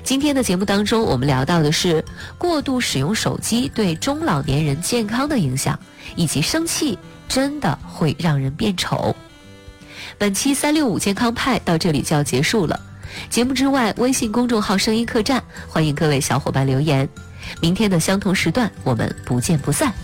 今天的节目当中，我们聊到的是过度使用手机对中老年人健康的影响，以及生气真的会让人变丑。本期365健康派到这里就要结束了。节目之外，微信公众号声音客栈，欢迎各位小伙伴留言。明天的相同时段，我们不见不散。